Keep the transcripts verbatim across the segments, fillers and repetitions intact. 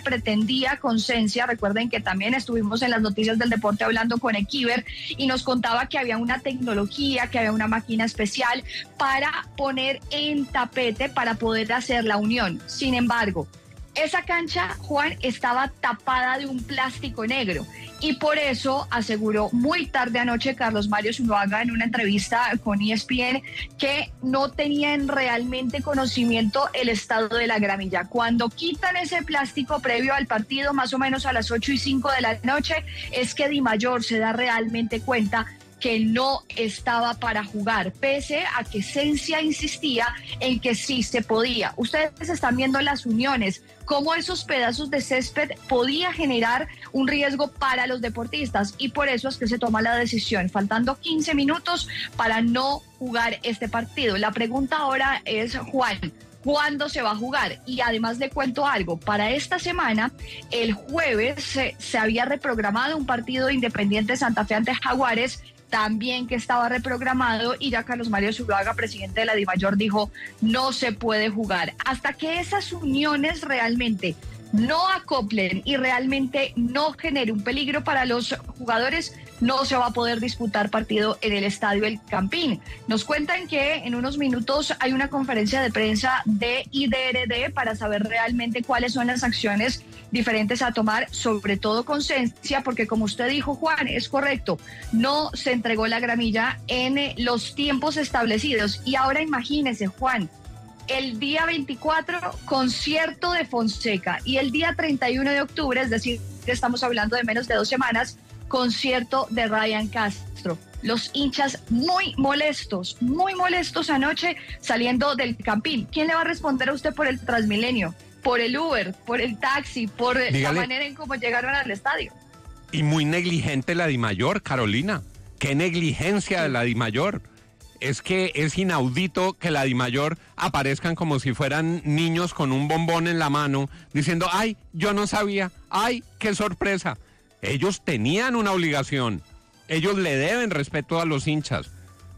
pretendía con Sensia. Recuerden que también estuvimos en las noticias del deporte hablando con Equiver y nos contaba que había una tecnología, que había una máquina especial para poner en tapete para poder hacer la unión. Sin embargo, esa cancha, Juan, estaba tapada de un plástico negro y por eso aseguró muy tarde anoche Carlos Mario Zuluaga en una entrevista con E S P N que no tenían realmente conocimiento el estado de la gramilla. Cuando quitan ese plástico previo al partido, más o menos a las ocho y cinco de la noche, es que Di Mayor se da realmente cuenta que no estaba para jugar, pese a que Sensia insistía en que sí se podía. Ustedes están viendo las uniones, cómo esos pedazos de césped podía generar un riesgo para los deportistas y por eso es que se toma la decisión, faltando quince minutos para no jugar este partido. La pregunta ahora es, Juan, ¿cuándo se va a jugar? Y además le cuento algo, para esta semana, el jueves se, se había reprogramado un partido de Independiente Santa Fe ante Jaguares, también que estaba reprogramado y ya Carlos Mario Zuluaga, presidente de la DIMAYOR, dijo no se puede jugar. Hasta que esas uniones realmente no acoplen y realmente no genere un peligro para los jugadores, no se va a poder disputar partido en el Estadio El Campín. Nos cuentan que en unos minutos hay una conferencia de prensa de I D R D para saber realmente cuáles son las acciones diferentes a tomar, sobre todo con Sensia, porque como usted dijo, Juan, es correcto, no se entregó la gramilla en los tiempos establecidos. Y ahora imagínese, Juan, el día veinticuatro, concierto de Fonseca, y el día treinta y uno de octubre, es decir, que estamos hablando de menos de dos semanas, concierto de Ryan Castro. Los hinchas muy molestos, muy molestos anoche saliendo del Campín. ¿Quién le va a responder a usted por el Transmilenio, por el Uber, por el taxi, por Dígale. la manera en cómo llegaron al estadio? Y muy negligente la DIMAYOR, Carolina. Qué negligencia de la DIMAYOR. Es que es inaudito que la DIMAYOR aparezcan como si fueran niños con un bombón en la mano, diciendo, ay, yo no sabía, ay, qué sorpresa. Ellos tenían una obligación, ellos le deben respeto a los hinchas.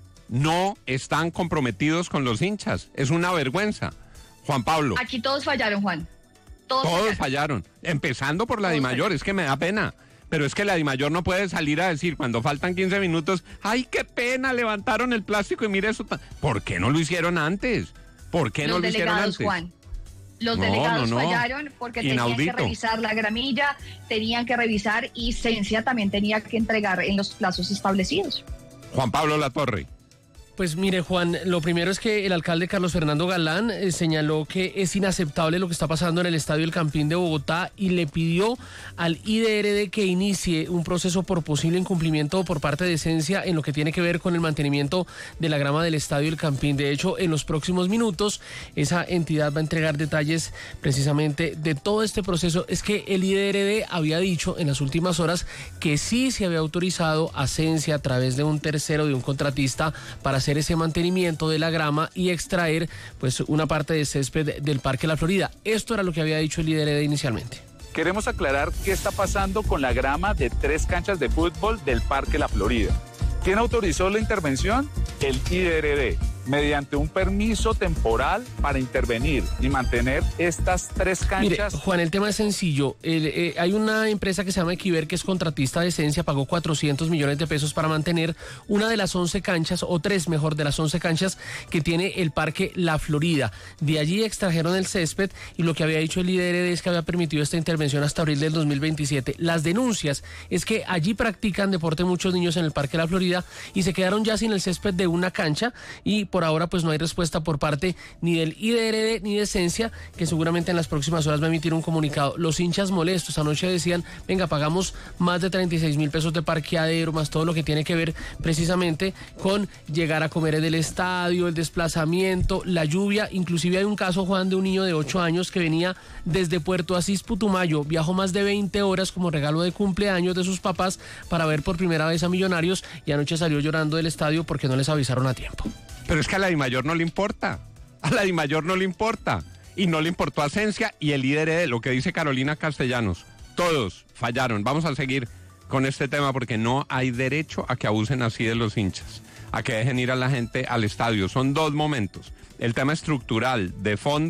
No están comprometidos con los hinchas, es una vergüenza. Juan Pablo. Aquí todos fallaron, Juan. Todos, todos fallaron. fallaron, empezando por la todos DIMAYOR, fallaron. Es que me da pena. Pero es que la DIMAYOR no puede salir a decir cuando faltan quince minutos, ¡ay, qué pena! Levantaron el plástico y mire eso. ¿Por qué no lo hicieron antes? ¿Por qué los no lo hicieron antes? Juan. Los no, delegados no, no. fallaron porque Inaudito. tenían que revisar la gramilla, tenían que revisar y Sensia también tenía que entregar en los plazos establecidos. Juan Pablo Latorre. Pues mire, Juan, lo primero es que el alcalde Carlos Fernando Galán eh, señaló que es inaceptable lo que está pasando en el Estadio El Campín de Bogotá y le pidió al I D R D que inicie un proceso por posible incumplimiento por parte de Sensia en lo que tiene que ver con el mantenimiento de la grama del Estadio El Campín. De hecho, en los próximos minutos, esa entidad va a entregar detalles precisamente de todo este proceso. Es que el I D R D había dicho en las últimas horas que sí se había autorizado a Sensia a través de un tercero, de un contratista, para hacer ese mantenimiento de la grama y extraer pues una parte de césped del Parque La Florida. Esto era lo que había dicho el I D R D inicialmente. Queremos aclarar qué está pasando con la grama de tres canchas de fútbol del Parque La Florida. ¿Quién autorizó la intervención? El I D R D, mediante un permiso temporal para intervenir y mantener estas tres canchas. Mire, Juan, el tema es sencillo. El, eh, hay una empresa que se llama Equiver, que es contratista de Sensia, pagó cuatrocientos millones de pesos para mantener una de las once canchas, o tres mejor, de las once canchas que tiene el Parque La Florida. De allí extrajeron el césped y lo que había dicho el I D R D es que había permitido esta intervención hasta abril del dos mil veintisiete. Las denuncias es que allí practican deporte muchos niños en el Parque La Florida y se quedaron ya sin el césped de una cancha y por ahora pues no hay respuesta por parte ni del I D R D ni de Sensia, que seguramente en las próximas horas va a emitir un comunicado. Los hinchas molestos anoche decían, venga, pagamos más de treinta y seis mil pesos de parqueadero, más todo lo que tiene que ver precisamente con llegar a comer en el estadio, el desplazamiento, la lluvia. Inclusive hay un caso, Juan, de un niño de ocho años que venía desde Puerto Asís, Putumayo, viajó más de veinte horas como regalo de cumpleaños de sus papás para ver por primera vez a Millonarios y anoche salió llorando del estadio porque no les avisaron a tiempo. Pero es que a la DIMAYOR no le importa, a la DIMAYOR no le importa, y no le importó a Sensia y el I D R D, lo que dice Carolina Castellanos, todos fallaron. Vamos a seguir con este tema porque no hay derecho a que abusen así de los hinchas, a que dejen ir a la gente al estadio. Son dos momentos, el tema estructural, de fondo,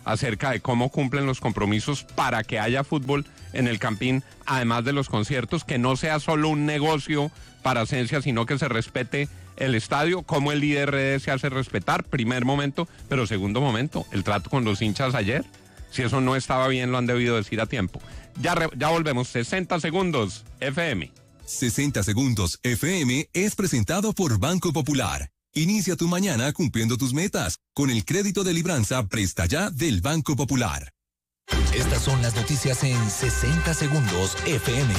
acerca de cómo cumplen los compromisos para que haya fútbol en el Campín, además de los conciertos, que no sea solo un negocio para Ascensia, sino que se respete el estadio, cómo el I D R D se hace respetar, primer momento, pero segundo momento, el trato con los hinchas ayer, si eso no estaba bien lo han debido decir a tiempo. Ya, re, ya volvemos, sesenta segundos F M. sesenta segundos F M es presentado por Banco Popular. Inicia tu mañana cumpliendo tus metas con el crédito de libranza Presta Ya del Banco Popular. Estas son las noticias en sesenta segundos F M.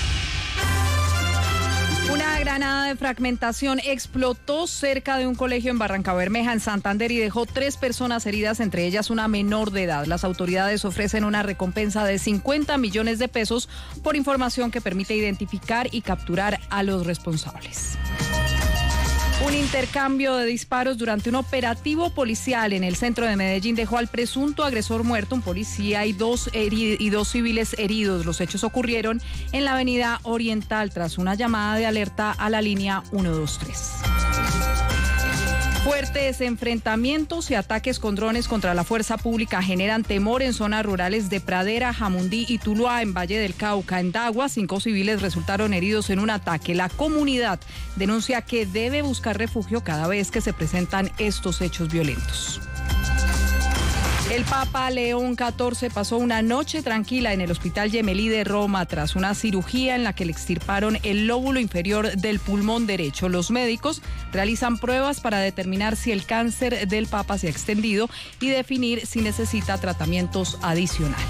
Una granada de fragmentación explotó cerca de un colegio en Barrancabermeja, en Santander, y dejó tres personas heridas, entre ellas una menor de edad. Las autoridades ofrecen una recompensa de cincuenta millones de pesos por información que permite identificar y capturar a los responsables. Un intercambio de disparos durante un operativo policial en el centro de Medellín dejó al presunto agresor muerto, un policía y dos, heri- y dos civiles heridos. Los hechos ocurrieron en la avenida Oriental tras una llamada de alerta a la línea ciento veintitrés. Fuertes enfrentamientos y ataques con drones contra la fuerza pública generan temor en zonas rurales de Pradera, Jamundí y Tuluá, en Valle del Cauca. En Dagua, cinco civiles resultaron heridos en un ataque. La comunidad denuncia que debe buscar refugio cada vez que se presentan estos hechos violentos. El Papa León catorce pasó una noche tranquila en el Hospital Gemelli de Roma tras una cirugía en la que le extirparon el lóbulo inferior del pulmón derecho. Los médicos realizan pruebas para determinar si el cáncer del Papa se ha extendido y definir si necesita tratamientos adicionales.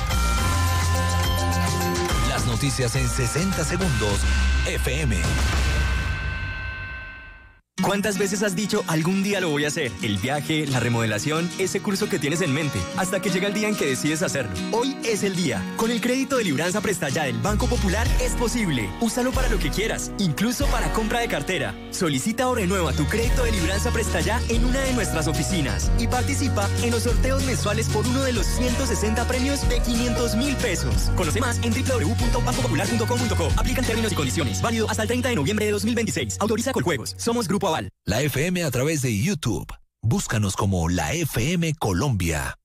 Las noticias en sesenta segundos F M. ¿Cuántas veces has dicho algún día lo voy a hacer? El viaje, la remodelación, ese curso que tienes en mente, hasta que llega el día en que decides hacerlo. Hoy es el día. Con el crédito de libranza Presta Ya del Banco Popular es posible. Úsalo para lo que quieras, incluso para compra de cartera. Solicita o renueva tu crédito de libranza Presta Ya en una de nuestras oficinas y participa en los sorteos mensuales por uno de los ciento sesenta premios de quinientos mil pesos. Conoce más en doble u doble u doble u punto banco popular punto com punto co. Aplican términos y condiciones. Válido hasta el treinta de noviembre de dos mil veintiséis. Autoriza Coljuegos. Somos Grupo Aval. La F M a través de YouTube. Búscanos como la F M Colombia.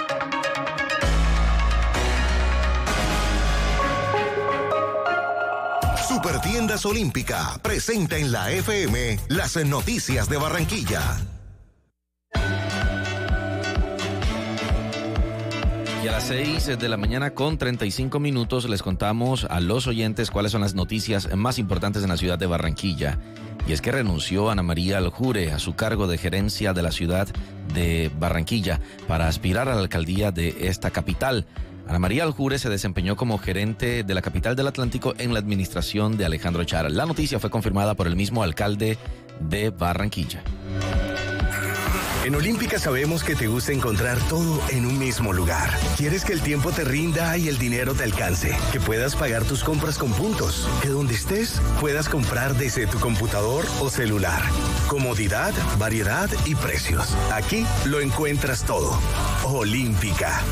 Supertiendas Olímpica presenta en la F M las noticias de Barranquilla. Y a las seis de la mañana con treinta y cinco minutos les contamos a los oyentes cuáles son las noticias más importantes en la ciudad de Barranquilla. Y es que renunció Ana María Aljure a su cargo de gerencia de la ciudad de Barranquilla para aspirar a la alcaldía de esta capital. Ana María Aljure se desempeñó como gerente de la capital del Atlántico en la administración de Alejandro Char. La noticia fue confirmada por el mismo alcalde de Barranquilla. En Olímpica sabemos que te gusta encontrar todo en un mismo lugar. Quieres que el tiempo te rinda y el dinero te alcance, que puedas pagar tus compras con puntos, que donde estés puedas comprar desde tu computador o celular. Comodidad, variedad y precios. Aquí lo encuentras todo. Olímpica.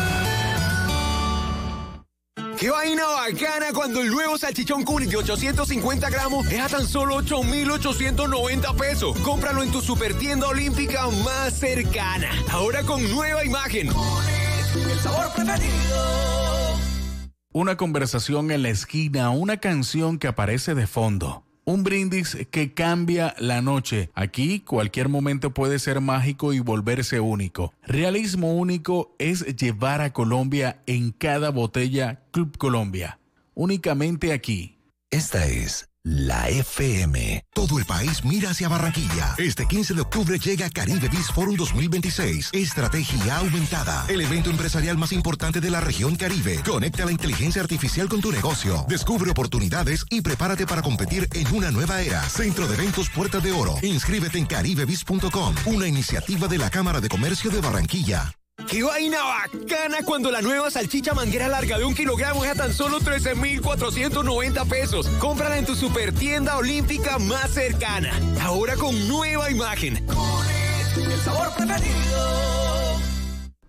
¡Qué vaina bacana cuando el nuevo salchichón Cuni de ochocientos cincuenta gramos es a tan solo ocho mil ochocientos noventa pesos! Cómpralo en tu supertienda olímpica más cercana. Ahora con nueva imagen. Cuni, el sabor preferido. Una conversación en la esquina, una canción que aparece de fondo. Un brindis que cambia la noche. Aquí cualquier momento puede ser mágico y volverse único. Realismo único es llevar a Colombia en cada botella Club Colombia. Únicamente aquí. Esta es la F M. Todo el país mira hacia Barranquilla. Este quince de octubre llega Caribe Biz Forum dos mil veintiséis. Estrategia aumentada. El evento empresarial más importante de la región Caribe. Conecta la inteligencia artificial con tu negocio. Descubre oportunidades y prepárate para competir en una nueva era. Centro de Eventos Puertas de Oro. Inscríbete en caribe biz punto com. Una iniciativa de la Cámara de Comercio de Barranquilla. ¡Qué vaina bacana cuando la nueva salchicha manguera larga de un kilogramo es a tan solo trece mil cuatrocientos noventa pesos! Cómprala en tu supertienda olímpica más cercana. Ahora con nueva imagen. Con el sabor preferido.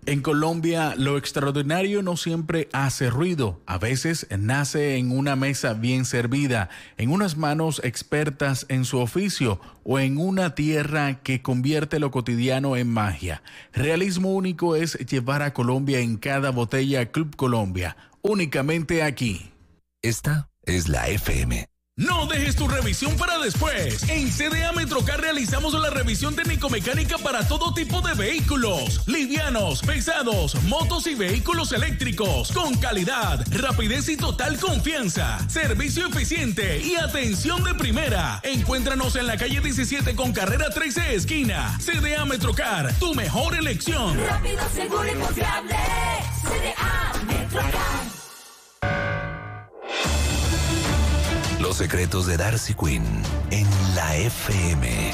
En Colombia, lo extraordinario no siempre hace ruido. A veces nace en una mesa bien servida, en unas manos expertas en su oficio o en una tierra que convierte lo cotidiano en magia. Realismo único es llevar a Colombia en cada botella Club Colombia, únicamente aquí. Esta es la F M. No dejes tu revisión para después. En C D A Metrocar realizamos la revisión técnico-mecánica para todo tipo de vehículos, livianos, pesados, motos y vehículos eléctricos, con calidad, rapidez y total confianza, servicio eficiente y atención de primera. Encuéntranos en la calle diecisiete con carrera trece esquina. C D A Metrocar, tu mejor elección. Rápido, seguro y confiable. C D A Metrocar. Los secretos de Darcy Quinn en la F M.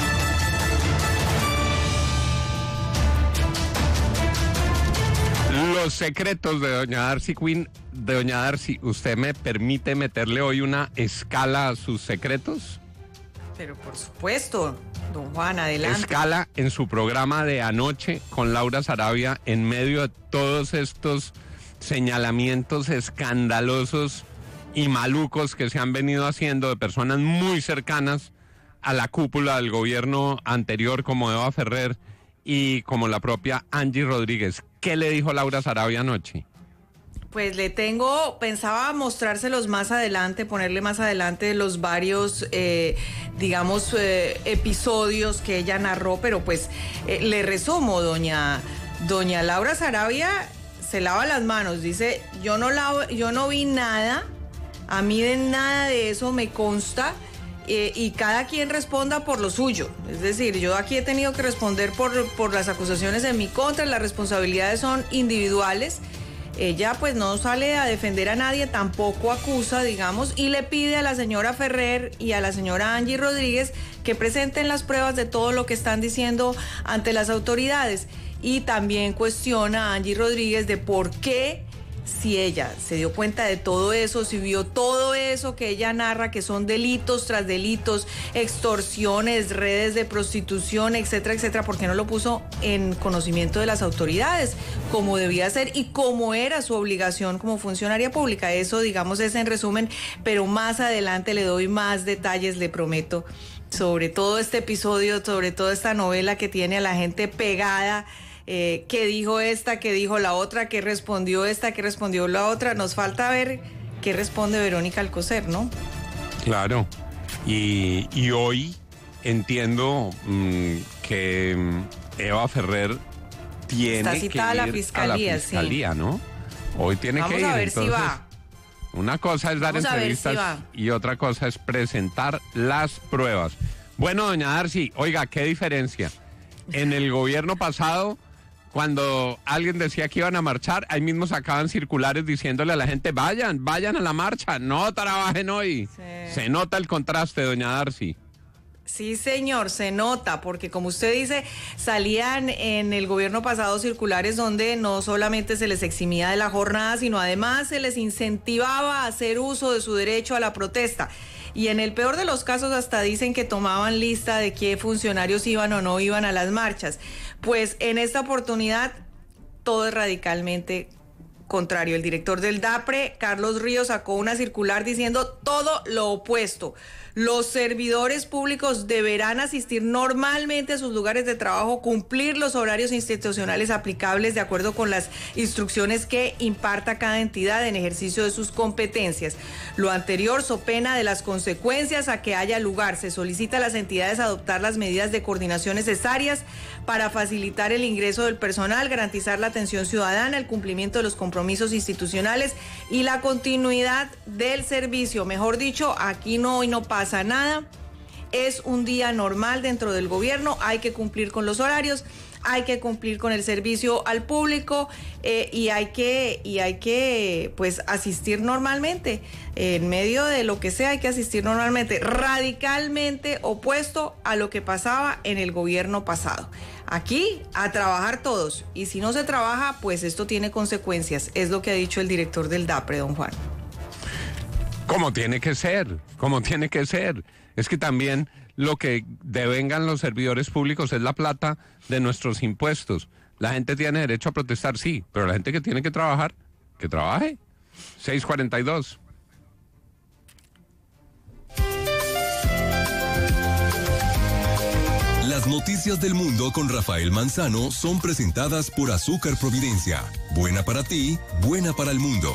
Los secretos de doña Darcy Quinn. De doña Darcy, ¿usted me permite meterle hoy una escala a sus secretos? Pero por supuesto, don Juan, adelante. Escala en su programa de anoche con Laura Sarabia en medio de todos estos señalamientos escandalosos y malucos que se han venido haciendo de personas muy cercanas a la cúpula del gobierno anterior, como Eva Ferrer y como la propia Angie Rodríguez. ¿Qué le dijo Laura Sarabia anoche? Pues le tengo, pensaba mostrárselos más adelante, ponerle más adelante los varios, eh, digamos, eh, episodios que ella narró, pero pues eh, le resumo, doña, doña Laura Sarabia se lava las manos, dice, yo no, lavo, yo no vi nada. A mí de nada de eso me consta eh, y cada quien responda por lo suyo. Es decir, yo aquí he tenido que responder por, por las acusaciones en mi contra, las responsabilidades son individuales. Ella pues no sale a defender a nadie, tampoco acusa, digamos, y le pide a la señora Ferrer y a la señora Angie Rodríguez que presenten las pruebas de todo lo que están diciendo ante las autoridades. Y también cuestiona a Angie Rodríguez de por qué, si ella se dio cuenta de todo eso, si vio todo eso que ella narra, que son delitos tras delitos, extorsiones, redes de prostitución, etcétera, etcétera, ¿por qué no lo puso en conocimiento de las autoridades, como debía ser y como era su obligación como funcionaria pública? Eso, digamos, es en resumen, pero más adelante le doy más detalles, le prometo, sobre todo este episodio, sobre toda esta novela que tiene a la gente pegada. Eh, ¿Qué dijo esta? ¿Qué dijo la otra? ¿Qué respondió esta? ¿Qué respondió la otra? Nos falta ver qué responde Verónica Alcocer, ¿no? Claro. Y, y hoy entiendo mmm, que Eva Ferrer tiene Está citada que ir a la fiscalía, a la fiscalía, sí. ¿no? Hoy tiene Vamos que ir. a ver Entonces, si va. Una cosa es dar Vamos a ver entrevistas si va. y otra cosa es presentar las pruebas. Bueno, doña Darcy, oiga, ¿qué diferencia? En el gobierno pasado, cuando alguien decía que iban a marchar, ahí mismo sacaban circulares diciéndole a la gente, vayan, vayan a la marcha, no trabajen hoy. Sí. Se nota el contraste, doña Darcy. Sí, señor, se nota, porque como usted dice, salían en el gobierno pasado circulares donde no solamente se les eximía de la jornada, sino además se les incentivaba a hacer uso de su derecho a la protesta. Y en el peor de los casos hasta dicen que tomaban lista de qué funcionarios iban o no iban a las marchas. Pues en esta oportunidad todo es radicalmente contrario. El director del DAPRE, Carlos Ríos, sacó una circular diciendo todo lo opuesto. Los servidores públicos deberán asistir normalmente a sus lugares de trabajo, cumplir los horarios institucionales aplicables de acuerdo con las instrucciones que imparta cada entidad en ejercicio de sus competencias. Lo anterior, so pena de las consecuencias a que haya lugar. Se solicita a las entidades adoptar las medidas de coordinación necesarias para facilitar el ingreso del personal, garantizar la atención ciudadana, el cumplimiento de los compromisos institucionales y la continuidad del servicio. Mejor dicho, aquí no hoy no pasa nada, es un día normal dentro del gobierno, hay que cumplir con los horarios, hay que cumplir con el servicio al público eh, y hay que y hay que pues asistir normalmente, en medio de lo que sea hay que asistir normalmente, radicalmente opuesto a lo que pasaba en el gobierno pasado. Aquí a trabajar todos, y si no se trabaja, pues esto tiene consecuencias, es lo que ha dicho el director del DAPRE, don Juan. Como tiene que ser, como tiene que ser. Es que también lo que devengan los servidores públicos es la plata de nuestros impuestos. La gente tiene derecho a protestar, sí, pero la gente que tiene que trabajar, que trabaje. seis cuarenta y dos. Las noticias del mundo con Rafael Manzano son presentadas por Azúcar Providencia. Buena para ti, buena para el mundo.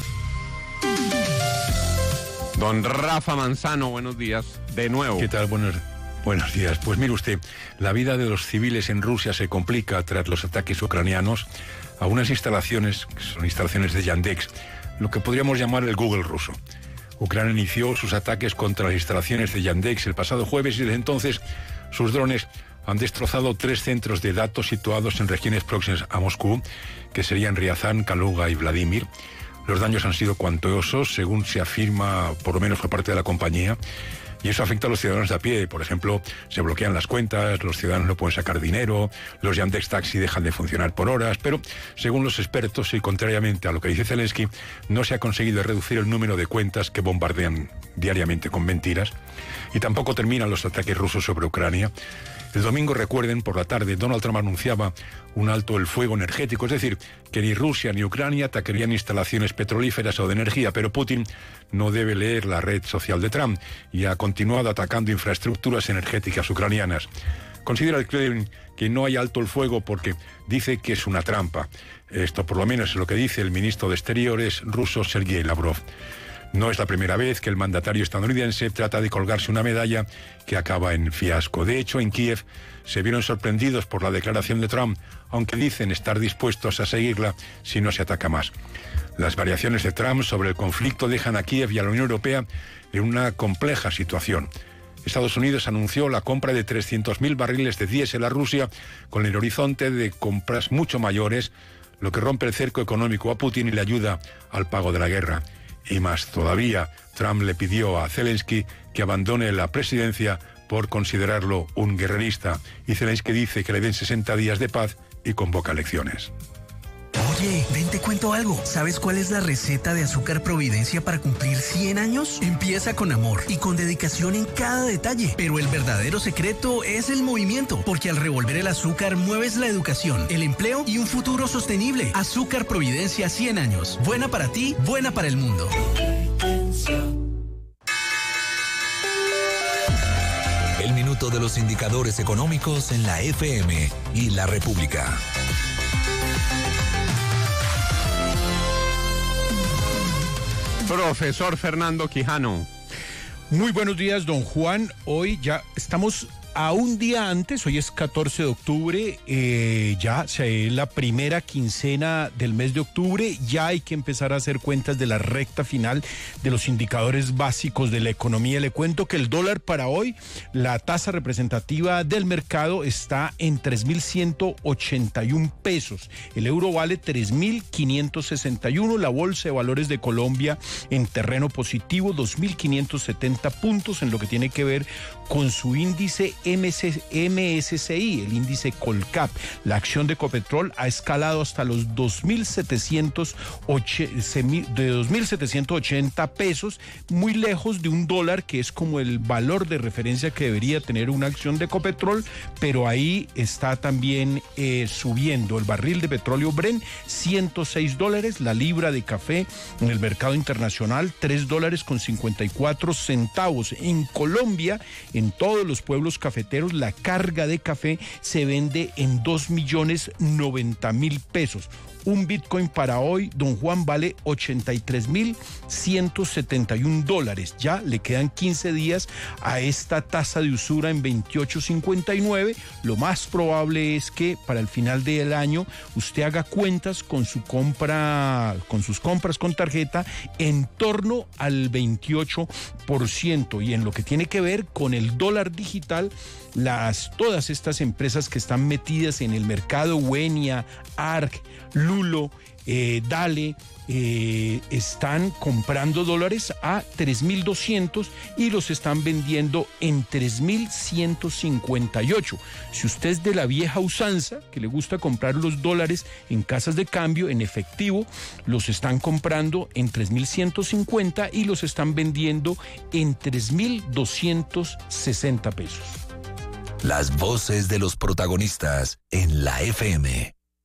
Don Rafa Manzano, buenos días. De nuevo. ¿Qué tal? Buenos, buenos días. Pues mire usted, la vida de los civiles en Rusia se complica tras los ataques ucranianos a unas instalaciones, que son instalaciones de Yandex, lo que podríamos llamar el Google ruso. Ucrania inició sus ataques contra las instalaciones de Yandex el pasado jueves y desde entonces sus drones han destrozado tres centros de datos situados en regiones próximas a Moscú, que serían Ryazán, Kaluga y Vladimir. Los daños han sido cuantiosos, según se afirma, por lo menos por parte de la compañía, y eso afecta a los ciudadanos de a pie. Por ejemplo, se bloquean las cuentas, los ciudadanos no pueden sacar dinero, los Yandex Taxi dejan de funcionar por horas, pero según los expertos y contrariamente a lo que dice Zelensky, no se ha conseguido reducir el número de cuentas que bombardean diariamente con mentiras, y tampoco terminan los ataques rusos sobre Ucrania. El domingo, recuerden, por la tarde, Donald Trump anunciaba un alto el fuego energético, es decir, que ni Rusia ni Ucrania atacarían instalaciones petrolíferas o de energía, pero Putin no debe leer la red social de Trump y ha continuado atacando infraestructuras energéticas ucranianas. Considera el Kremlin que no hay alto el fuego porque dice que es una trampa. Esto por lo menos es lo que dice el ministro de Exteriores ruso Sergei Lavrov. No es la primera vez que el mandatario estadounidense trata de colgarse una medalla que acaba en fiasco. De hecho, en Kiev se vieron sorprendidos por la declaración de Trump, aunque dicen estar dispuestos a seguirla si no se ataca más. Las variaciones de Trump sobre el conflicto dejan a Kiev y a la Unión Europea en una compleja situación. Estados Unidos anunció la compra de trescientos mil barriles de diésel a Rusia con el horizonte de compras mucho mayores, lo que rompe el cerco económico a Putin y le ayuda al pago de la guerra. Y más todavía, Trump le pidió a Zelensky que abandone la presidencia por considerarlo un guerrerista. Y Zelensky dice que le den sesenta días de paz y convoca elecciones. Oye, ven, te cuento algo. ¿Sabes cuál es la receta de Azúcar Providencia para cumplir cien años? Empieza con amor y con dedicación en cada detalle. Pero el verdadero secreto es el movimiento, porque al revolver el azúcar mueves la educación, el empleo y un futuro sostenible. Azúcar Providencia cien años. Buena para ti, buena para el mundo. El minuto de los indicadores económicos en la F M y la República. Profesor Fernando Quijano. Muy buenos días, don Juan. Hoy ya estamos a un día antes, hoy es catorce de octubre, eh, ya se la primera quincena del mes de octubre, ya hay que empezar a hacer cuentas de la recta final de los indicadores básicos de la economía. Le cuento que el dólar para hoy, la tasa representativa del mercado está en tres mil ciento ochenta y un pesos, el euro vale tres mil quinientos sesenta y uno, la Bolsa de Valores de Colombia en terreno positivo, dos mil quinientos setenta puntos en lo que tiene que ver con su índice M S C I, el índice Colcap. La acción de Ecopetrol ha escalado hasta los dos mil setecientos ochenta pesos, muy lejos de un dólar que es como el valor de referencia que debería tener una acción de Ecopetrol, pero ahí está también eh, subiendo. El barril de petróleo Brent, ciento seis dólares, la libra de café en el mercado internacional, tres dólares con cincuenta y cuatro centavos. En Colombia, en todos los pueblos cafeteros, la carga de café se vende en dos millones noventa mil pesos. Un Bitcoin para hoy, don Juan, vale ochenta y tres mil ciento setenta y un dólares. Ya le quedan quince días a esta tasa de usura en veintiocho cincuenta y nueve. Lo más probable es que para el final del año usted haga cuentas con su compra, con sus compras con tarjeta en torno al veintiocho por ciento. Y en lo que tiene que ver con el dólar digital, las, todas estas empresas que están metidas en el mercado, Wenia, Arc, Lulo, eh, Dale, eh, están comprando dólares a tres mil doscientos y los están vendiendo en tres mil ciento cincuenta y ocho. Si usted es de la vieja usanza, que le gusta comprar los dólares en casas de cambio, en efectivo, los están comprando en tres mil ciento cincuenta y los están vendiendo en tres mil doscientos sesenta pesos. Las voces de los protagonistas en la F M.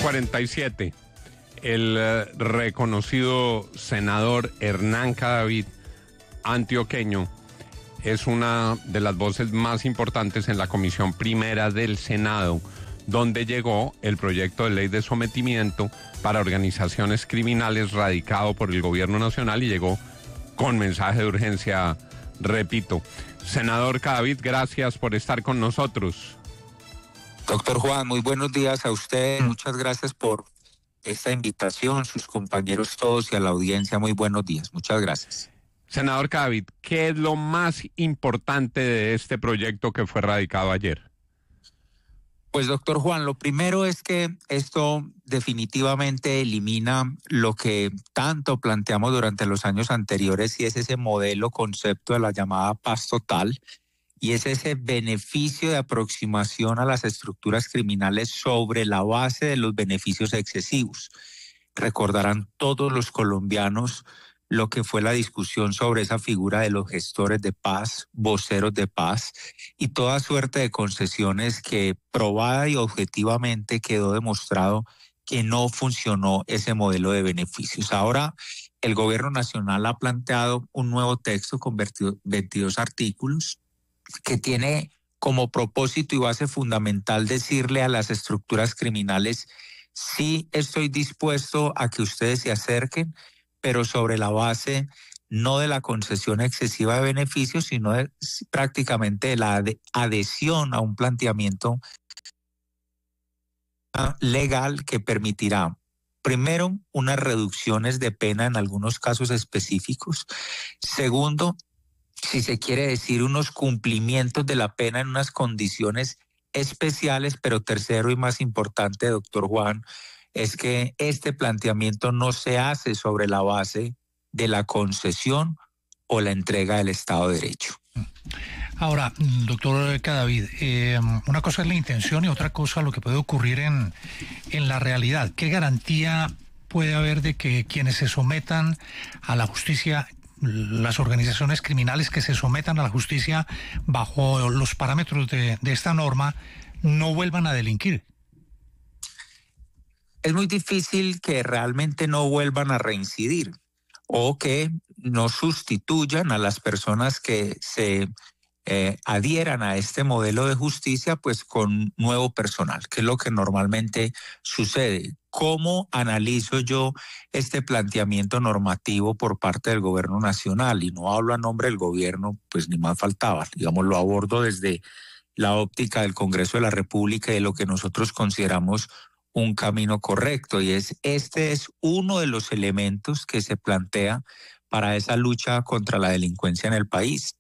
cuarenta y siete. El eh, reconocido senador Hernán Cadavid, antioqueño, es una de las voces más importantes en la Comisión Primera del Senado, donde llegó el proyecto de ley de sometimiento para organizaciones criminales radicado por el gobierno nacional y llegó con mensaje de urgencia, repito. Senador Cadavid, gracias por estar con nosotros. Doctor Juan, muy buenos días a usted. Muchas gracias por esta invitación, sus compañeros todos y a la audiencia. Muy buenos días. Muchas gracias. Senador Cadavid, ¿qué es lo más importante de este proyecto que fue radicado ayer? Pues doctor Juan, lo primero es que esto definitivamente elimina lo que tanto planteamos durante los años anteriores y es ese modelo concepto de la llamada paz total y es ese beneficio de aproximación a las estructuras criminales sobre la base de los beneficios excesivos. Recordarán todos los colombianos lo que fue la discusión sobre esa figura de los gestores de paz, voceros de paz y toda suerte de concesiones que probada y objetivamente quedó demostrado que no funcionó ese modelo de beneficios. Ahora el gobierno nacional ha planteado un nuevo texto con veintidós artículos que tiene como propósito y base fundamental decirle a las estructuras criminales: sí estoy dispuesto a que ustedes se acerquen, pero sobre la base no de la concesión excesiva de beneficios, sino de, prácticamente de la adhesión a un planteamiento legal que permitirá, primero, unas reducciones de pena en algunos casos específicos. Segundo, si se quiere decir, unos cumplimientos de la pena en unas condiciones especiales. Pero tercero y más importante, doctor Juan, es que este planteamiento no se hace sobre la base de la concesión o la entrega del Estado de Derecho. Ahora, doctor Cadavid, eh, una cosa es la intención y otra cosa lo que puede ocurrir en, en la realidad. ¿Qué garantía puede haber de que quienes se sometan a la justicia, las organizaciones criminales que se sometan a la justicia bajo los parámetros de, de esta norma, no vuelvan a delinquir? Es muy difícil que realmente no vuelvan a reincidir o que no sustituyan a las personas que se eh, adhieran a este modelo de justicia pues con nuevo personal, que es lo que normalmente sucede. ¿Cómo analizo yo este planteamiento normativo por parte del gobierno nacional? Y no hablo a nombre del gobierno, pues ni más faltaba. Digamos, lo abordo desde la óptica del Congreso de la República y de lo que nosotros consideramos un camino correcto, y es este es uno de los elementos que se plantea para esa lucha contra la delincuencia en el país.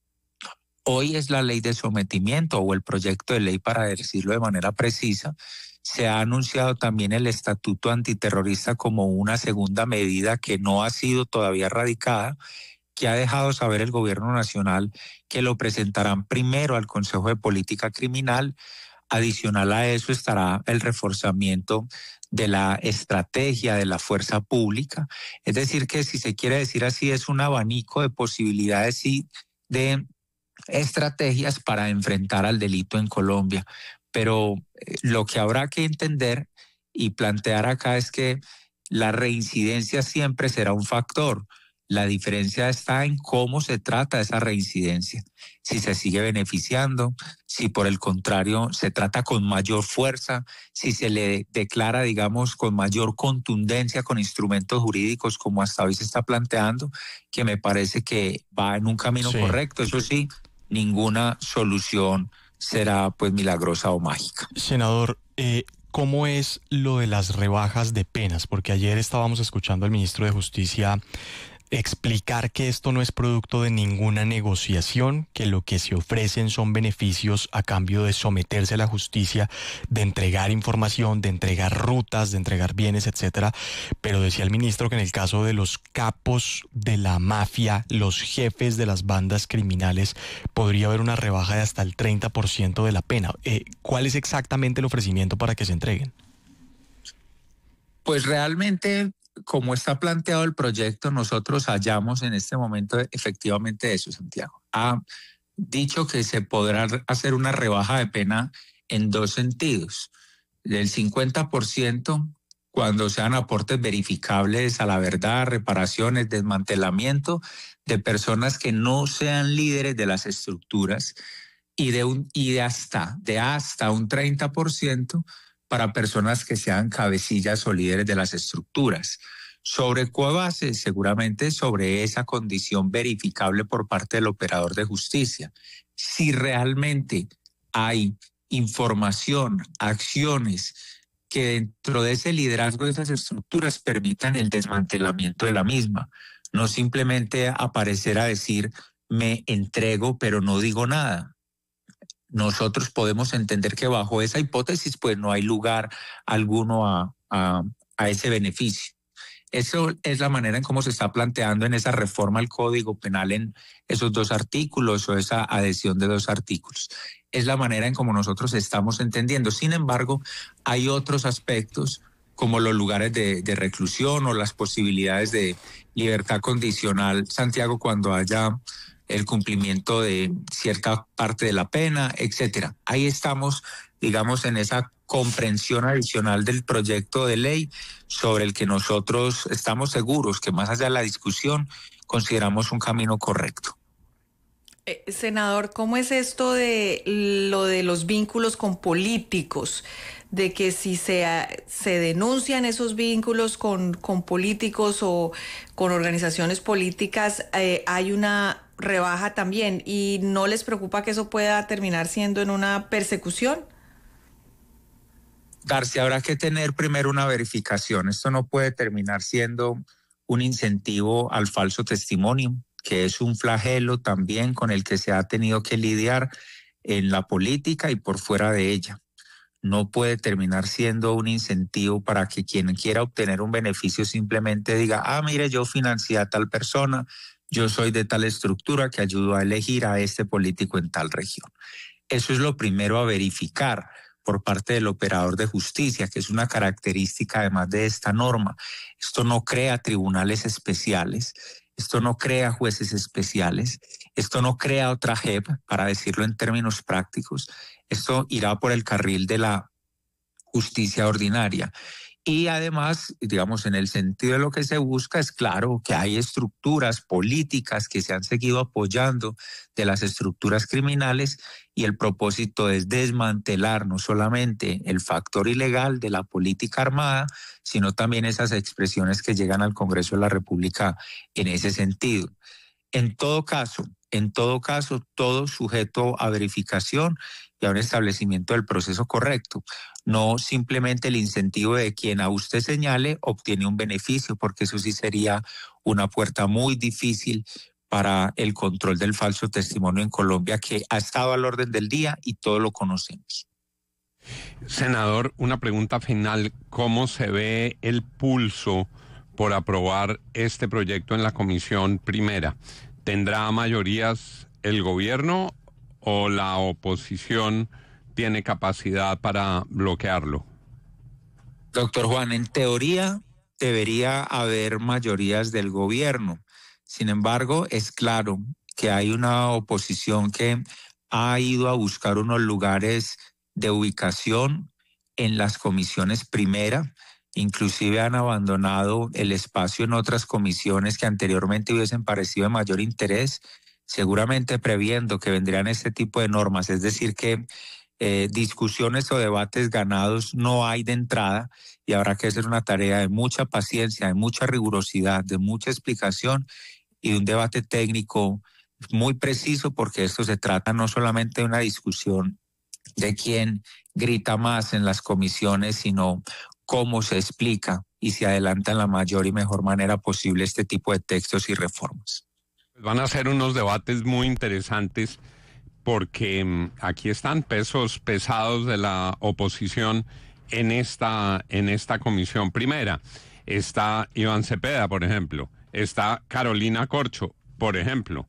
Hoy es la ley de sometimiento o el proyecto de ley, para decirlo de manera precisa. Se ha anunciado también el estatuto antiterrorista como una segunda medida que no ha sido todavía radicada, que ha dejado saber el gobierno nacional que lo presentarán primero al Consejo de Política Criminal. Adicional a eso estará el reforzamiento de la estrategia de la fuerza pública. Es decir, que si se quiere decir así, es un abanico de posibilidades y de estrategias para enfrentar al delito en Colombia. Pero lo que habrá que entender y plantear acá es que la reincidencia siempre será un factor. La diferencia está en cómo se trata esa reincidencia. Si se sigue beneficiando, si por el contrario se trata con mayor fuerza, si se le declara, digamos, con mayor contundencia, con instrumentos jurídicos como hasta hoy se está planteando, que me parece que va en un camino sí. correcto. Eso sí, ninguna solución será pues milagrosa o mágica. Senador, eh, ¿cómo es lo de las rebajas de penas? Porque ayer estábamos escuchando al ministro de Justicia explicar que esto no es producto de ninguna negociación, que lo que se ofrecen son beneficios a cambio de someterse a la justicia, de entregar información, de entregar rutas, de entregar bienes, etcétera. Pero decía el ministro que en el caso de los capos de la mafia, los jefes de las bandas criminales, podría haber una rebaja de hasta el treinta por ciento de la pena. Eh, ¿Cuál es exactamente el ofrecimiento para que se entreguen? Pues realmente, como está planteado el proyecto, nosotros hallamos en este momento efectivamente eso, Santiago. Ha dicho que se podrá hacer una rebaja de pena en dos sentidos. Del cincuenta por ciento cuando sean aportes verificables a la verdad, reparaciones, desmantelamiento de personas que no sean líderes de las estructuras y de, un, y de, hasta, de hasta un treinta por ciento para personas que sean cabecillas o líderes de las estructuras. ¿Sobre qué base? Seguramente sobre esa condición verificable por parte del operador de justicia. Si realmente hay información, acciones que dentro de ese liderazgo de esas estructuras permitan el desmantelamiento de la misma, no simplemente aparecer a decir me entrego pero no digo nada. Nosotros podemos entender que bajo esa hipótesis pues no hay lugar alguno a, a, a ese beneficio. Eso es la manera en cómo se está planteando en esa reforma al Código Penal en esos dos artículos o esa adhesión de dos artículos. Es la manera en cómo nosotros estamos entendiendo. Sin embargo, hay otros aspectos como los lugares de, de reclusión o las posibilidades de libertad condicional, Santiago, cuando haya el cumplimiento de cierta parte de la pena, etcétera. Ahí estamos, digamos, en esa comprensión adicional del proyecto de ley sobre el que nosotros estamos seguros que más allá de la discusión consideramos un camino correcto. Eh, senador, ¿cómo es esto de lo de los vínculos con políticos? De que si se, se denuncian esos vínculos con, con políticos o con organizaciones políticas, eh, hay una rebaja también, ¿y no les preocupa que eso pueda terminar siendo en una persecución? Darcy, habrá que tener primero una verificación. Esto no puede terminar siendo un incentivo al falso testimonio, que es un flagelo también con el que se ha tenido que lidiar en la política y por fuera de ella. No puede terminar siendo un incentivo para que quien quiera obtener un beneficio simplemente diga, ah, mire, yo financié a tal persona, yo soy de tal estructura que ayudo a elegir a este político en tal región. Eso es lo primero a verificar por parte del operador de justicia, que es una característica además de esta norma. Esto no crea tribunales especiales, esto no crea jueces especiales, esto no crea otra J E P, para decirlo en términos prácticos. Esto irá por el carril de la justicia ordinaria. Y además, digamos, en el sentido de lo que se busca, es claro que hay estructuras políticas que se han seguido apoyando de las estructuras criminales y el propósito es desmantelar no solamente el factor ilegal de la política armada, sino también esas expresiones que llegan al Congreso de la República en ese sentido. En todo caso, en todo caso, todo sujeto a verificación y a un establecimiento del proceso correcto. No simplemente el incentivo de quien a usted señale obtiene un beneficio, porque eso sí sería una puerta muy difícil para el control del falso testimonio en Colombia, que ha estado al orden del día y todos lo conocemos. Senador, una pregunta final. ¿Cómo se ve el pulso por aprobar este proyecto en la Comisión Primera? ¿Tendrá mayorías el gobierno o la oposición tiene capacidad para bloquearlo? Doctor Juan, en teoría debería haber mayorías del gobierno. Sin embargo, es claro que hay una oposición que ha ido a buscar unos lugares de ubicación en las comisiones primera. Inclusive han abandonado el espacio en otras comisiones que anteriormente hubiesen parecido de mayor interés, seguramente previendo que vendrían este tipo de normas. Es decir, que eh, discusiones o debates ganados no hay de entrada y habrá que hacer una tarea de mucha paciencia, de mucha rigurosidad, de mucha explicación y de un debate técnico muy preciso, porque esto se trata no solamente de una discusión de quién grita más en las comisiones, sino cómo se explica y se adelanta en la mayor y mejor manera posible este tipo de textos y reformas. Van a ser unos debates muy interesantes porque um, aquí están pesos pesados de la oposición en esta, en esta comisión primera. Está Iván Cepeda, por ejemplo. Está Carolina Corcho, por ejemplo.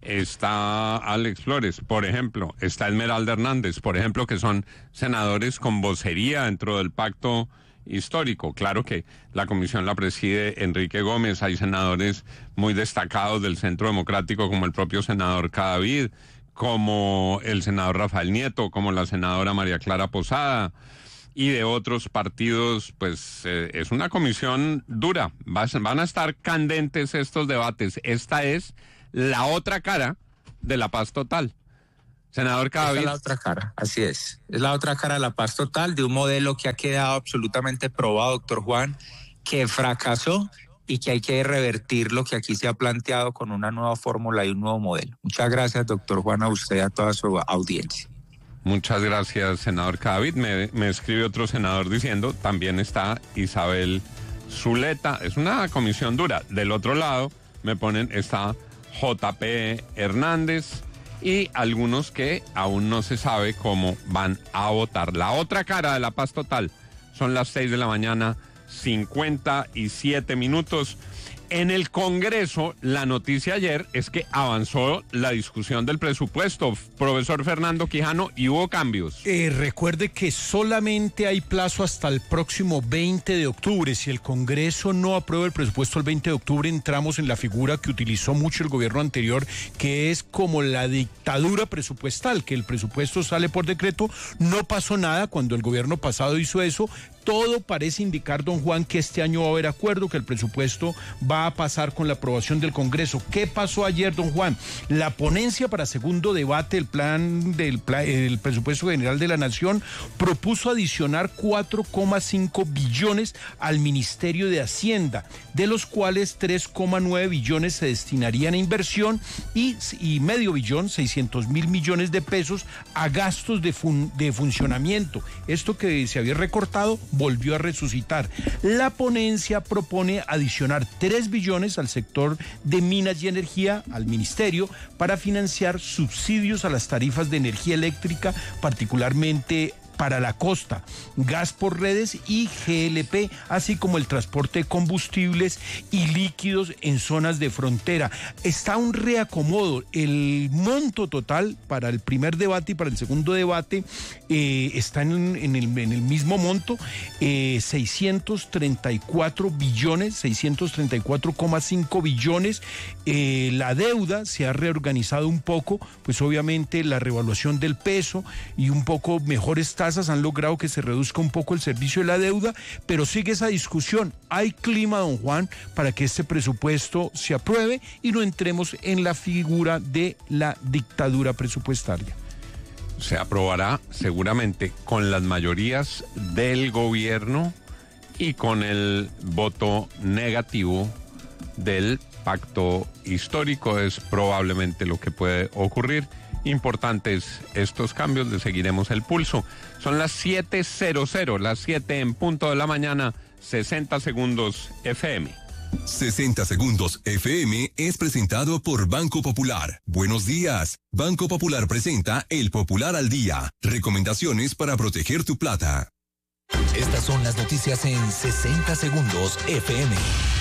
Está Alex Flores, por ejemplo. Está Esmeralda Hernández, por ejemplo, que son senadores con vocería dentro del pacto histórico. Claro que la comisión la preside Enrique Gómez, hay senadores muy destacados del Centro Democrático como el propio senador Cadavid, como el senador Rafael Nieto, como la senadora María Clara Posada, y de otros partidos, pues eh, es una comisión dura. Vas, van a estar candentes estos debates. Esta es la otra cara de la paz total. Senador Cadavid. Esta es la otra cara, así es. Es la otra cara de la paz total, de un modelo que ha quedado absolutamente probado, doctor Juan, que fracasó y que hay que revertir lo que aquí se ha planteado con una nueva fórmula y un nuevo modelo. Muchas gracias, doctor Juan, a usted y a toda su audiencia. Muchas gracias, senador Cadavid. Me, me escribe otro senador diciendo, también está Isabel Zuleta. Es una comisión dura. Del otro lado me ponen, está J P Hernández y algunos que aún no se sabe cómo van a votar. La otra cara de la paz total. Son las seis de la mañana, cincuenta y siete minutos. En el Congreso, la noticia ayer es que avanzó la discusión del presupuesto, profesor Fernando Quijano, y hubo cambios. Eh, recuerde que solamente hay plazo hasta el próximo veinte de octubre. Si el Congreso no aprueba el presupuesto el veinte de octubre, entramos en la figura que utilizó mucho el gobierno anterior, que es como la dictadura presupuestal, que el presupuesto sale por decreto. No pasó nada cuando el gobierno pasado hizo eso. Todo parece indicar, don Juan, que este año va a haber acuerdo, que el presupuesto va a pasar con la aprobación del Congreso. ¿Qué pasó ayer, don Juan? La ponencia para segundo debate del plan del plan, el presupuesto general de la Nación propuso adicionar cuatro coma cinco billones al Ministerio de Hacienda, de los cuales tres coma nueve billones se destinarían a inversión y, y medio billón, seiscientos mil millones de pesos, a gastos de, fun, de funcionamiento. Esto que se había recortado volvió a resucitar. La ponencia propone adicionar tres billones al sector de minas y energía, al ministerio, para financiar subsidios a las tarifas de energía eléctrica, particularmente para la costa, gas por redes y G L P, así como el transporte de combustibles y líquidos en zonas de frontera. Está un reacomodo. El monto total para el primer debate y para el segundo debate eh, está en, en, el, en el mismo monto, eh, seiscientos treinta y cuatro billones, seiscientos treinta y cuatro coma cinco billones. Eh, la deuda se ha reorganizado un poco, pues obviamente la revaluación del peso y un poco mejores tasas han logrado que se reduzca un poco el servicio de la deuda, pero sigue esa discusión. Hay clima, don Juan, para que este presupuesto se apruebe y no entremos en la figura de la dictadura presupuestaria. Se aprobará seguramente con las mayorías del gobierno y con el voto negativo del pacto histórico. Es probablemente lo que puede ocurrir. Importantes estos cambios, le seguiremos el pulso. Son las siete cero cero, las siete en punto de la mañana, sesenta segundos F M. sesenta segundos F M es presentado por Banco Popular. Buenos días. Banco Popular presenta El Popular al Día. Recomendaciones para proteger tu plata. Estas son las noticias en sesenta segundos F M.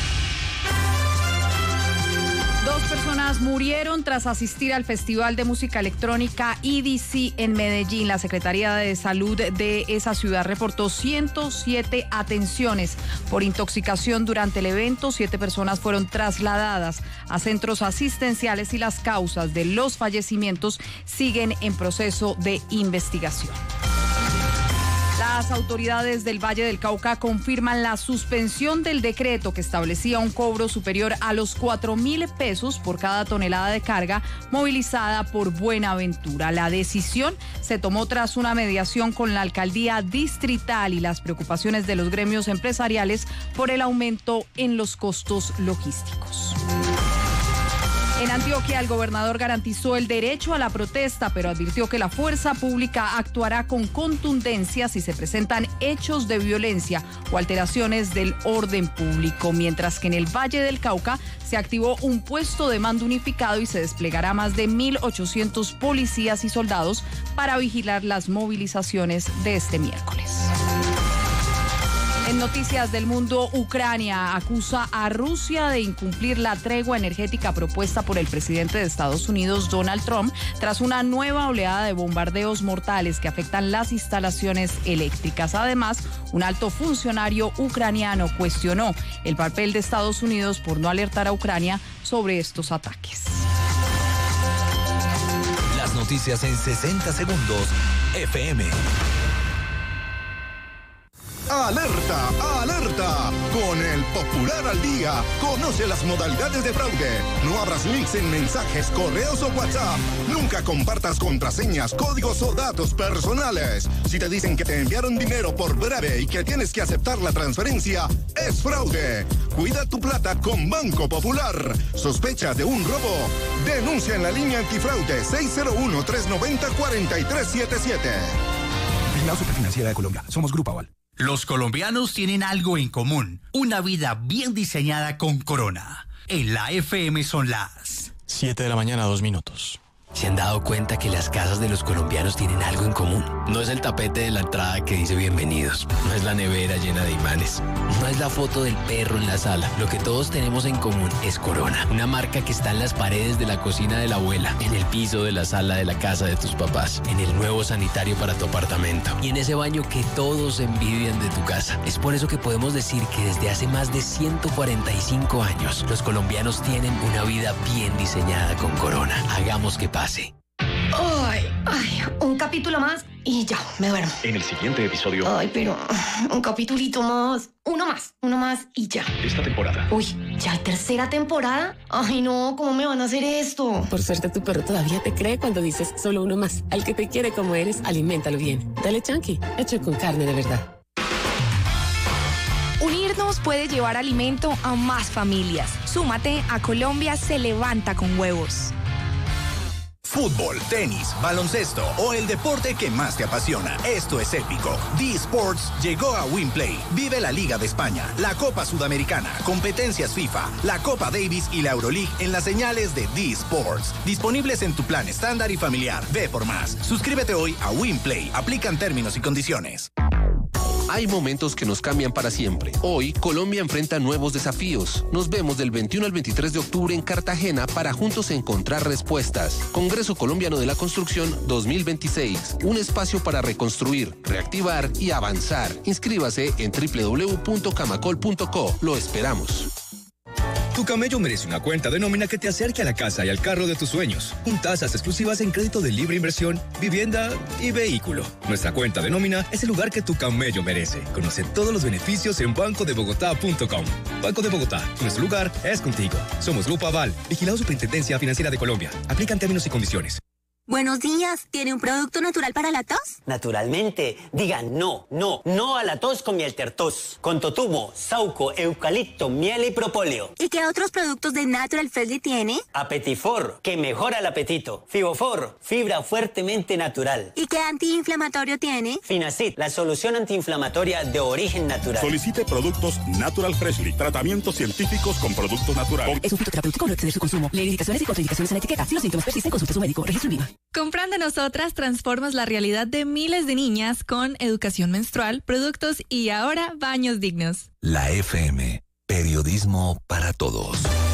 Dos personas murieron tras asistir al Festival de Música Electrónica E D C en Medellín. La Secretaría de Salud de esa ciudad reportó ciento siete atenciones por intoxicación durante el evento. Siete personas fueron trasladadas a centros asistenciales y las causas de los fallecimientos siguen en proceso de investigación. Las autoridades del Valle del Cauca confirman la suspensión del decreto que establecía un cobro superior a los cuatro mil pesos por cada tonelada de carga movilizada por Buenaventura. La decisión se tomó tras una mediación con la alcaldía distrital y las preocupaciones de los gremios empresariales por el aumento en los costos logísticos. En Antioquia, el gobernador garantizó el derecho a la protesta, pero advirtió que la fuerza pública actuará con contundencia si se presentan hechos de violencia o alteraciones del orden público, mientras que en el Valle del Cauca se activó un puesto de mando unificado y se desplegará más de mil ochocientos policías y soldados para vigilar las movilizaciones de este miércoles. En noticias del mundo, Ucrania acusa a Rusia de incumplir la tregua energética propuesta por el presidente de Estados Unidos, Donald Trump, tras una nueva oleada de bombardeos mortales que afectan las instalaciones eléctricas. Además, un alto funcionario ucraniano cuestionó el papel de Estados Unidos por no alertar a Ucrania sobre estos ataques. Las noticias en sesenta segundos F M. ¡Alerta! ¡Alerta! Con el Popular al Día, conoce las modalidades de fraude. No abras links en mensajes, correos o WhatsApp. Nunca compartas contraseñas, códigos o datos personales. Si te dicen que te enviaron dinero por breve y que tienes que aceptar la transferencia, es fraude. Cuida tu plata con Banco Popular. ¿Sospecha de un robo? Denuncia en la línea antifraude seis cero uno, tres nueve cero, cuatro tres siete siete. Vigilado Superfinanciera de Colombia. Somos Grupo Aval. Los colombianos tienen algo en común. Una vida bien diseñada con Corona. En la F M son las siete de la mañana, dos minutos. ¿Se han dado cuenta que las casas de los colombianos tienen algo en común? No es el tapete de la entrada que dice bienvenidos, no es la nevera llena de imanes, no es la foto del perro en la sala. Lo que todos tenemos en común es Corona, una marca que está en las paredes de la cocina de la abuela, en el piso de la sala de la casa de tus papás, en el nuevo sanitario para tu apartamento y en ese baño que todos envidian de tu casa. Es por eso que podemos decir que desde hace más de ciento cuarenta y cinco años, los colombianos tienen una vida bien diseñada con Corona. Hagamos que pase. Ay, ay, un capítulo más y ya, me duermo. En el siguiente episodio. Ay, pero un capitulito más. Uno más, uno más y ya. Esta temporada. Uy, ¿ya hay tercera temporada? Ay, no, ¿cómo me van a hacer esto? Por suerte tu perro todavía te cree cuando dices solo uno más. Al que te quiere como eres, aliméntalo bien. Dale Chunky, hecho con carne de verdad. Unirnos puede llevar alimento a más familias. Súmate a Colombia se levanta con huevos. Fútbol, tenis, baloncesto o el deporte que más te apasiona. Esto es épico. D-Sports llegó a WinPlay. Vive la Liga de España, la Copa Sudamericana, competencias FIFA, la Copa Davis y la Euroleague en las señales de D-Sports. Disponibles en tu plan estándar y familiar. Ve por más. Suscríbete hoy a WinPlay. Aplican términos y condiciones. Hay momentos que nos cambian para siempre. Hoy, Colombia enfrenta nuevos desafíos. Nos vemos del veintiuno al veintitrés de octubre en Cartagena para juntos encontrar respuestas. Congreso Colombiano de la Construcción dos mil veintiséis. Un espacio para reconstruir, reactivar y avanzar. Inscríbase en doble u doble u doble u punto camacol punto co. Lo esperamos. Tu camello merece una cuenta de nómina que te acerque a la casa y al carro de tus sueños, con tasas exclusivas en crédito de libre inversión, vivienda y vehículo. Nuestra cuenta de nómina es el lugar que tu camello merece. Conoce todos los beneficios en banco de bogotá punto com. Banco de Bogotá, nuestro lugar es contigo. Somos Grupo Aval, vigilado Superintendencia Financiera de Colombia. Aplican términos y condiciones. Buenos días, ¿tiene un producto natural para la tos? Naturalmente, digan no, no, no a la tos con miel tertos, con totumo, sauco, eucalipto, miel y propóleo. ¿Y qué otros productos de Natural Freshly tiene? Apetifor, que mejora el apetito. Fibofor, fibra fuertemente natural. ¿Y qué antiinflamatorio tiene? Finacid, la solución antiinflamatoria de origen natural. Solicite productos Natural Freshly, tratamientos científicos con productos naturales. Es un fitoterapéutico, no exceder su consumo. Lee indicaciones y contraindicaciones en la etiqueta. Si los síntomas persisten, consulte a su médico. Registro INVIMA. Comprando Nosotras transformas la realidad de miles de niñas con educación menstrual, productos y ahora baños dignos. La F M, periodismo para todos.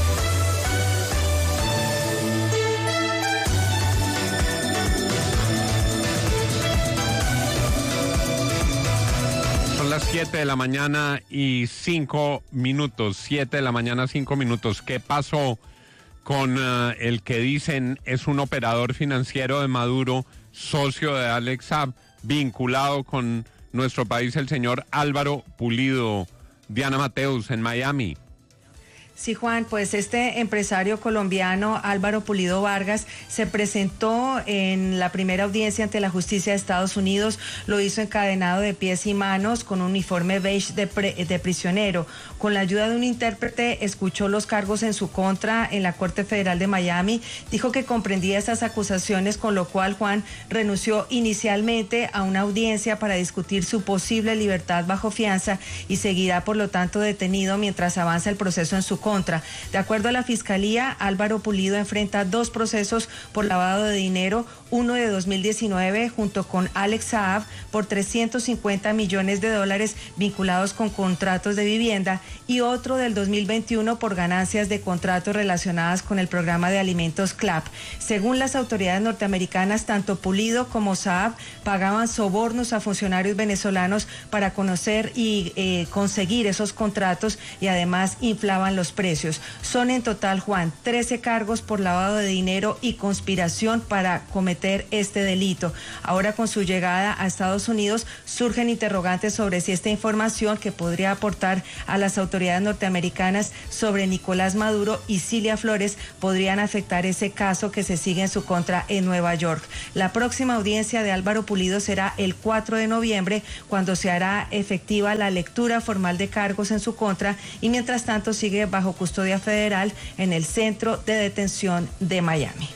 Son las siete de la mañana y cinco minutos. siete de la mañana, cinco minutos. ¿Qué pasó con uh, el que dicen es un operador financiero de Maduro, socio de Alex Saab, vinculado con nuestro país, el señor Álvaro Pulido? Diana Mateus, en Miami. Sí, Juan, pues este empresario colombiano Álvaro Pulido Vargas se presentó en la primera audiencia ante la justicia de Estados Unidos, lo hizo encadenado de pies y manos con un uniforme beige de, pre, de prisionero. Con la ayuda de un intérprete escuchó los cargos en su contra en la Corte Federal de Miami, dijo que comprendía esas acusaciones, con lo cual Juan renunció inicialmente a una audiencia para discutir su posible libertad bajo fianza y seguirá por lo tanto detenido mientras avanza el proceso en su contra. De acuerdo a la Fiscalía, Álvaro Pulido enfrenta dos procesos por lavado de dinero, uno de dos mil diecinueve junto con Alex Saab por trescientos cincuenta millones de dólares vinculados con contratos de vivienda y otro del dos mil veintiuno por ganancias de contratos relacionadas con el programa de alimentos CLAP. Según las autoridades norteamericanas, tanto Pulido como Saab pagaban sobornos a funcionarios venezolanos para conocer y eh, conseguir esos contratos y además inflaban los precios. Son en total, Juan, trece cargos por lavado de dinero y conspiración para cometer cometer este delito. Ahora, con su llegada a Estados Unidos, surgen interrogantes sobre si esta información que podría aportar a las autoridades norteamericanas sobre Nicolás Maduro y Cilia Flores podrían afectar ese caso que se sigue en su contra en Nueva York. La próxima audiencia de Álvaro Pulido será el cuatro de noviembre, cuando se hará efectiva la lectura formal de cargos en su contra, y mientras tanto sigue bajo custodia federal en el Centro de Detención de Miami.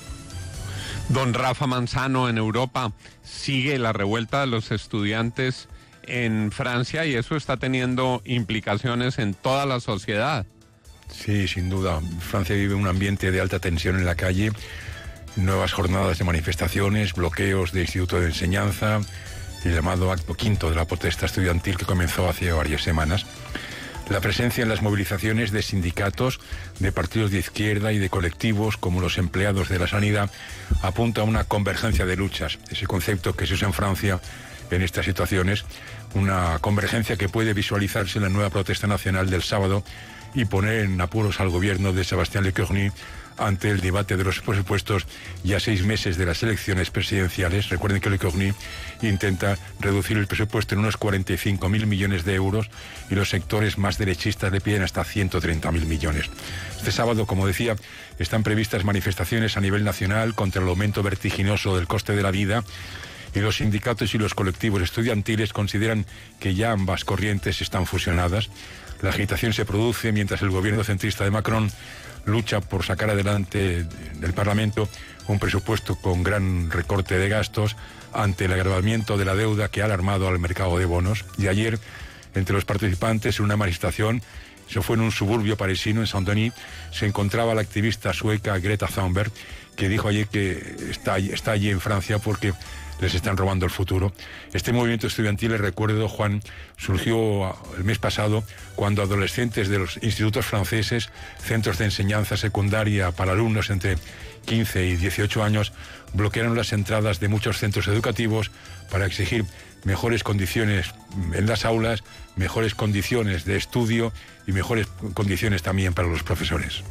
Don Rafa Manzano, en Europa sigue la revuelta de los estudiantes en Francia y eso está teniendo implicaciones en toda la sociedad. Sí, sin duda. Francia vive un ambiente de alta tensión en la calle, nuevas jornadas de manifestaciones, bloqueos de institutos de enseñanza, el llamado acto quinto de la protesta estudiantil que comenzó hace varias semanas. La presencia en las movilizaciones de sindicatos, de partidos de izquierda y de colectivos como los empleados de la sanidad apunta a una convergencia de luchas, ese concepto que se usa en Francia en estas situaciones, una convergencia que puede visualizarse en la nueva protesta nacional del sábado y poner en apuros al gobierno de Sébastien Lecornu ante el debate de los presupuestos y a seis meses de las elecciones presidenciales. Recuerden que Lecornu intenta reducir el presupuesto en unos cuarenta y cinco mil millones de euros y los sectores más derechistas le piden hasta ciento treinta mil millones. Este sábado, como decía, están previstas manifestaciones a nivel nacional contra el aumento vertiginoso del coste de la vida, y los sindicatos y los colectivos estudiantiles consideran que ya ambas corrientes están fusionadas. La agitación se produce mientras el gobierno centrista de Macron lucha por sacar adelante del Parlamento un presupuesto con gran recorte de gastos ante el agravamiento de la deuda que ha alarmado al mercado de bonos. Y ayer, entre los participantes en una manifestación, eso fue en un suburbio parisino, en Saint-Denis, se encontraba la activista sueca Greta Thunberg, que dijo ayer que está, está allí en Francia porque les están robando el futuro. Este movimiento estudiantil, les recuerdo, Juan, surgió el mes pasado cuando adolescentes de los institutos franceses, centros de enseñanza secundaria para alumnos entre quince y dieciocho años, bloquearon las entradas de muchos centros educativos para exigir mejores condiciones en las aulas, mejores condiciones de estudio y mejores condiciones también para los profesores.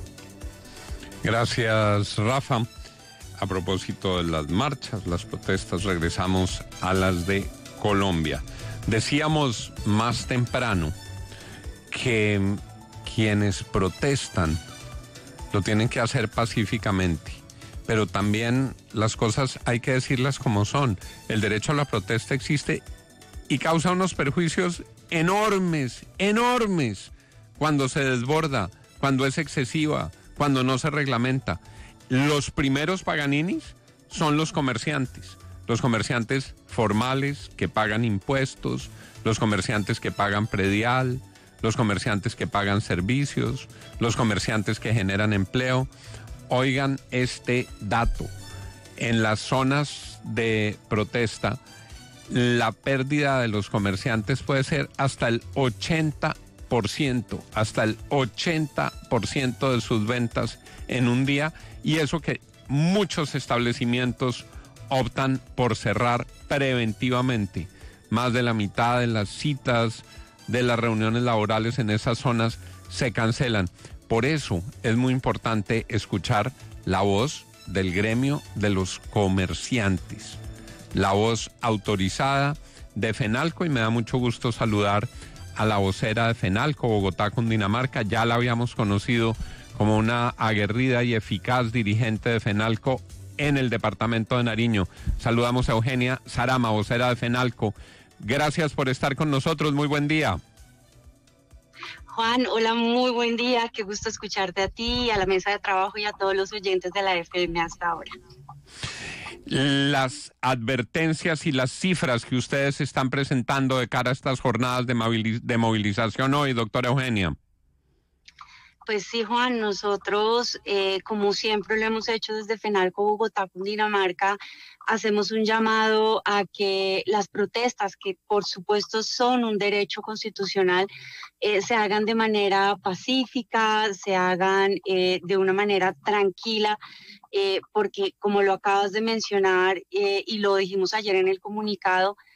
Gracias, Rafa. A propósito de las marchas, las protestas, regresamos a las de Colombia. Decíamos más temprano que quienes protestan lo tienen que hacer pacíficamente, pero también las cosas hay que decirlas como son. El derecho a la protesta existe y causa unos perjuicios enormes, enormes, cuando se desborda, cuando es excesiva, cuando no se reglamenta. Los primeros paganinis son los comerciantes, los comerciantes formales que pagan impuestos, los comerciantes que pagan predial, los comerciantes que pagan servicios, los comerciantes que generan empleo. Oigan este dato, en las zonas de protesta, la pérdida de los comerciantes puede ser hasta el ochenta por ciento, hasta el ochenta por ciento de sus ventas en un día, y eso que muchos establecimientos optan por cerrar preventivamente. Más de la mitad de las citas, de las reuniones laborales en esas zonas se cancelan. Por eso es muy importante escuchar la voz del gremio de los comerciantes, la voz autorizada de FENALCO, y me da mucho gusto saludar a la vocera de FENALCO, Bogotá, Cundinamarca. Ya la habíamos conocido como una aguerrida y eficaz dirigente de FENALCO en el departamento de Nariño. Saludamos a Eugenia Sarama, vocera de FENALCO. Gracias por estar con nosotros, muy buen día. Juan, hola, muy buen día, qué gusto escucharte a ti, a la mesa de trabajo y a todos los oyentes de la F M hasta ahora. Las advertencias y las cifras que ustedes están presentando de cara a estas jornadas de, moviliz- de movilización hoy, doctora Eugenia. Pues sí, Juan, nosotros, eh, como siempre lo hemos hecho desde FENALCO Bogotá, Cundinamarca, hacemos un llamado a que las protestas, que por supuesto son un derecho constitucional, eh, se hagan de manera pacífica, se hagan eh, de una manera tranquila, eh, porque como lo acabas de mencionar eh, y lo dijimos ayer en el comunicado,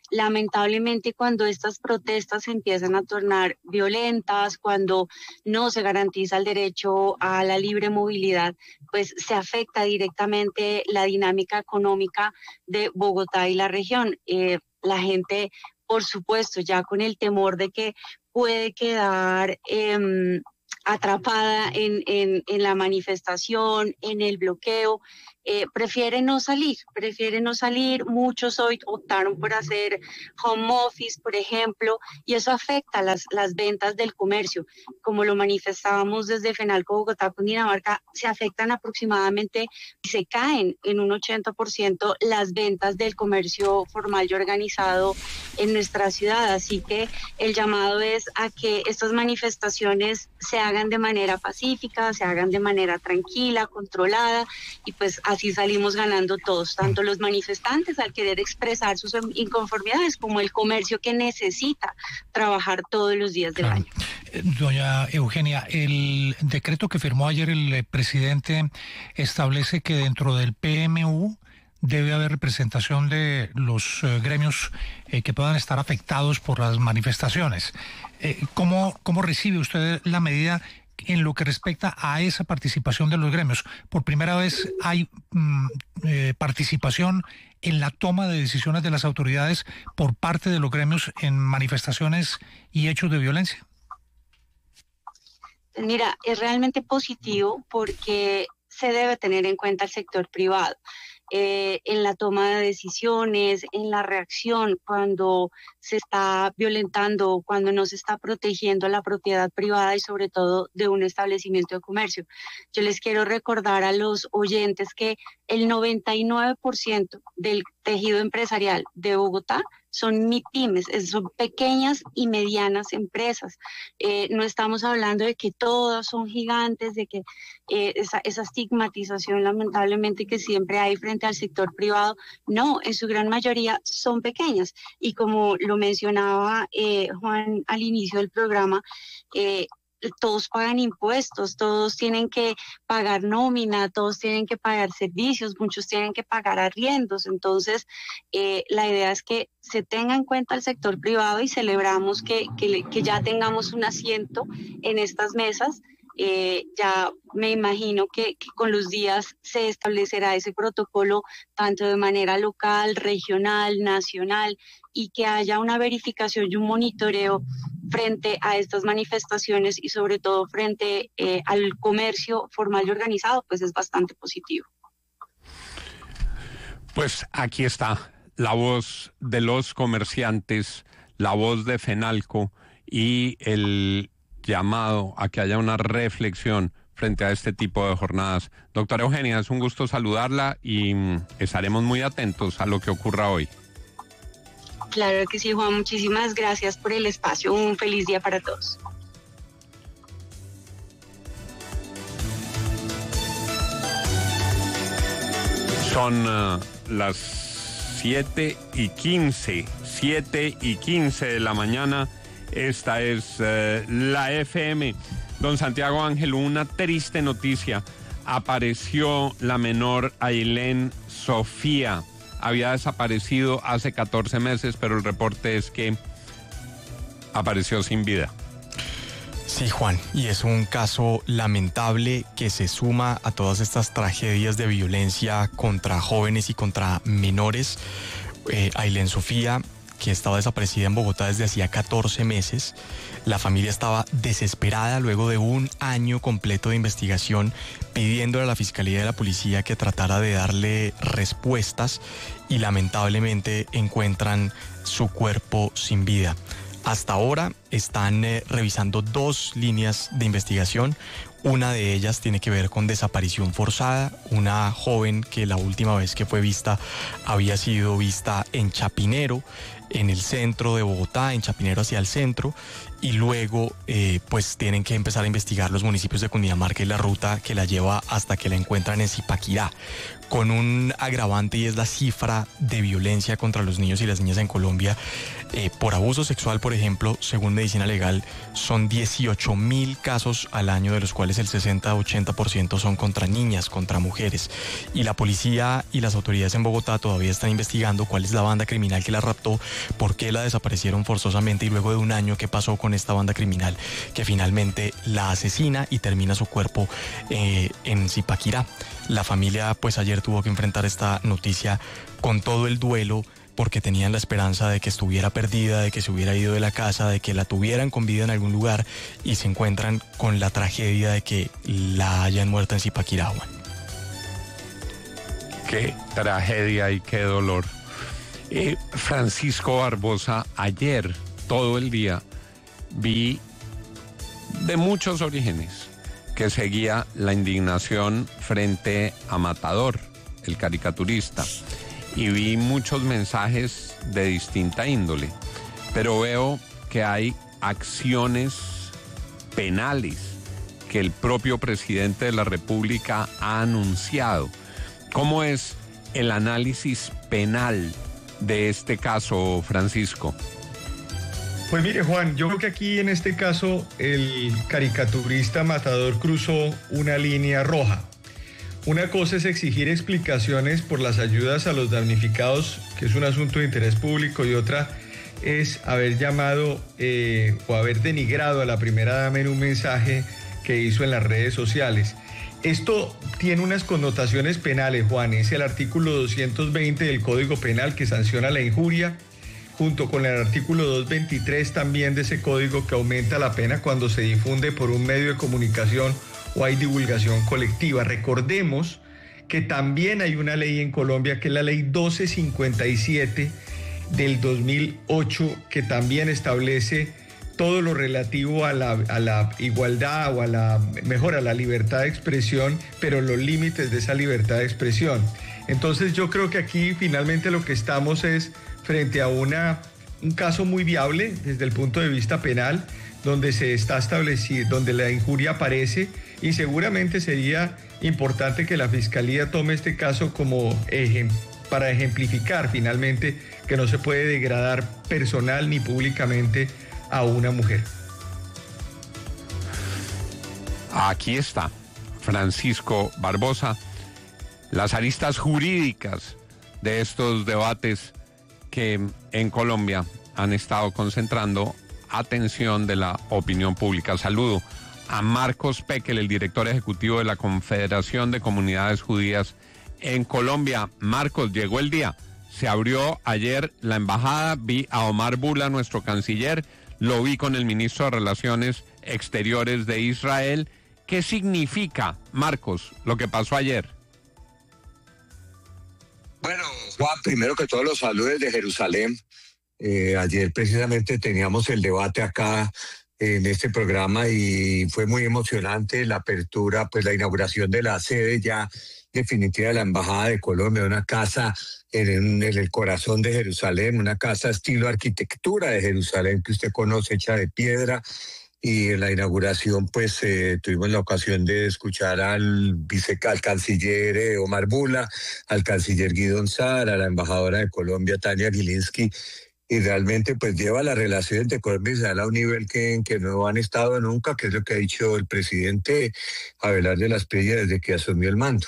lamentablemente cuando estas protestas se empiezan a tornar violentas, cuando no se garantiza el derecho a la libre movilidad, pues se afecta directamente la dinámica económica de Bogotá y la región. Eh, la gente, por supuesto, ya con el temor de que puede quedar eh, atrapada en, en, en la manifestación, en el bloqueo, eh, prefiere no salir, prefiere no salir. Muchos hoy optaron por hacer home office, por ejemplo, y eso afecta las, las ventas del comercio. Como lo manifestábamos desde FENALCO Bogotá, Cundinamarca, se afectan aproximadamente, se caen en un ochenta por ciento las ventas del comercio formal y organizado en nuestra ciudad. Así que el llamado es a que estas manifestaciones se hagan de manera pacífica, se hagan de manera tranquila, controlada, y pues así salimos ganando todos, tanto los manifestantes al querer expresar sus inconformidades como el comercio que necesita trabajar todos los días del claro. año. Doña Eugenia, el decreto que firmó ayer el presidente establece que dentro del P M U debe haber representación de los eh, gremios eh, que puedan estar afectados por las manifestaciones. Eh, ¿cómo, ¿Cómo recibe usted la medida en lo que respecta a esa participación de los gremios? Por primera vez hay mm, eh, participación en la toma de decisiones de las autoridades por parte de los gremios en manifestaciones y hechos de violencia. Mira, es realmente positivo porque se debe tener en cuenta el sector privado. Eh, en la toma de decisiones, en la reacción cuando se está violentando, cuando no se está protegiendo la propiedad privada y sobre todo de un establecimiento de comercio. Yo les quiero recordar a los oyentes que el noventa y nueve por ciento del tejido empresarial de Bogotá son MIPYMES, son pequeñas y medianas empresas. Eh, no estamos hablando de que todas son gigantes, de que eh, esa, esa estigmatización lamentablemente que siempre hay frente al sector privado. No, en su gran mayoría son pequeñas. Y como lo mencionaba eh, Juan al inicio del programa, eh, todos pagan impuestos, todos tienen que pagar nómina, todos tienen que pagar servicios, muchos tienen que pagar arriendos. Entonces, eh, la idea es que se tenga en cuenta el sector privado y celebramos que, que, que ya tengamos un asiento en estas mesas. Eh, ya me imagino que, que con los días se establecerá ese protocolo tanto de manera local, regional, nacional, y que haya una verificación y un monitoreo frente a estas manifestaciones y sobre todo frente eh, al comercio formal y organizado, pues es bastante positivo. Pues aquí está la voz de los comerciantes, la voz de FENALCO y el llamado a que haya una reflexión frente a este tipo de jornadas. Doctora Eugenia, es un gusto saludarla y estaremos muy atentos a lo que ocurra hoy. Claro que sí, Juan, muchísimas gracias por el espacio. Un feliz día para todos. Son uh, las siete y quince, siete y quince de la mañana. Esta es uh, la F M. Don Santiago Ángel, una triste noticia. Apareció la menor Ailén Sofía. Había desaparecido hace catorce meses, pero el reporte es que apareció sin vida. Sí, Juan, y es un caso lamentable que se suma a todas estas tragedias de violencia contra jóvenes y contra menores. Eh, Ailén Sofía, que estaba desaparecida en Bogotá desde hacía catorce meses. La familia estaba desesperada luego de un año completo de investigación, pidiéndole a la Fiscalía y a la Policía que tratara de darle respuestas y lamentablemente encuentran su cuerpo sin vida. Hasta ahora están eh, revisando dos líneas de investigación. Una de ellas tiene que ver con desaparición forzada, una joven que la última vez que fue vista había sido vista en Chapinero, en el centro de Bogotá, en Chapinero hacia el centro, y luego eh, pues tienen que empezar a investigar los municipios de Cundinamarca y la ruta que la lleva hasta que la encuentran en Zipaquirá, con un agravante, y es la cifra de violencia contra los niños y las niñas en Colombia. Eh, por abuso sexual, por ejemplo, según Medicina Legal, son dieciocho mil casos al año, de los cuales el sesenta a ochenta por ciento son contra niñas, contra mujeres. Y la policía y las autoridades en Bogotá todavía están investigando cuál es la banda criminal que la raptó, por qué la desaparecieron forzosamente y luego de un año qué pasó con esta banda criminal que finalmente la asesina y termina su cuerpo eh, en Zipaquirá. La familia pues ayer tuvo que enfrentar esta noticia con todo el duelo, porque tenían la esperanza de que estuviera perdida, de que se hubiera ido de la casa, de que la tuvieran con vida en algún lugar, y se encuentran con la tragedia de que la hayan muerto en Zipaquirá. Qué tragedia y qué dolor. Eh, Francisco Barbosa, ayer todo el día vi de muchos orígenes que seguía la indignación frente a Matador, el caricaturista, y vi muchos mensajes de distinta índole, pero veo que hay acciones penales que el propio presidente de la República ha anunciado. ¿Cómo es el análisis penal de este caso, Francisco? Pues mire, Juan, yo creo que aquí en este caso el caricaturista Matador cruzó una línea roja. Una cosa es exigir explicaciones por las ayudas a los damnificados, que es un asunto de interés público, y otra es haber llamado eh, o haber denigrado a la primera dama en un mensaje que hizo en las redes sociales. Esto tiene unas connotaciones penales, Juan. Es el artículo doscientos veinte del Código Penal que sanciona la injuria, junto con el artículo doscientos veintitrés también de ese código, que aumenta la pena cuando se difunde por un medio de comunicación o hay divulgación colectiva. Recordemos que también hay una ley en Colombia, que es la ley doce cincuenta y siete del dos mil ocho, que también establece todo lo relativo a la, a la igualdad o a la, mejor, a la libertad de expresión, pero los límites de esa libertad de expresión. Entonces yo creo que aquí finalmente lo que estamos es frente a una, un caso muy viable desde el punto de vista penal, donde se está establecido, donde la injuria aparece, y seguramente sería importante que la Fiscalía tome este caso como ejem, para ejemplificar finalmente que no se puede degradar personal ni públicamente a una mujer. Aquí está, Francisco Barbosa, las aristas jurídicas de estos debates que en Colombia han estado concentrando atención de la opinión pública. Saludo a Marcos Pekel, el director ejecutivo de la Confederación de Comunidades Judías en Colombia. Marcos, llegó el día. Se abrió ayer la embajada, vi a Omar Bula, nuestro canciller, lo vi con el ministro de Relaciones Exteriores de Israel. ¿Qué significa, Marcos, lo que pasó ayer? Bueno, Juan, primero que todo los saludos de Jerusalén. Eh, ayer precisamente teníamos el debate acá en este programa y fue muy emocionante la apertura, pues la inauguración de la sede ya definitiva de la Embajada de Colombia, una casa en, en el corazón de Jerusalén, una casa estilo arquitectura de Jerusalén que usted conoce, hecha de piedra. Y en la inauguración pues eh, tuvimos la ocasión de escuchar al, vice, al canciller eh, Omar Bula, al canciller Guidón Saar, a la embajadora de Colombia Tania Gilinski, y realmente pues lleva las relaciones de Colombia y Israel a un nivel que, que no han estado nunca, que es lo que ha dicho el presidente Abelardo Lasprilla desde que asumió el mando.